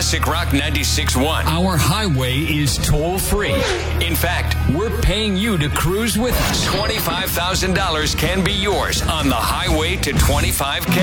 Classic Rock 96.1. Our highway is toll-free. In fact, We're paying you to cruise with us. $25,000 can be yours on the highway to 25K.